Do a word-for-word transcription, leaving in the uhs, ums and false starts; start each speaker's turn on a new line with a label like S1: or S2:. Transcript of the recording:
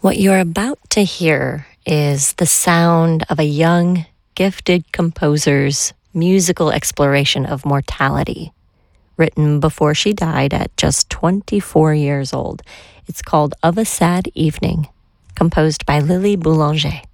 S1: What you're about to hear is the sound of a young, gifted composer's musical exploration of mortality, written before she died at just twenty-four years old. It's called Of a Sad Evening, composed by Lily Boulanger.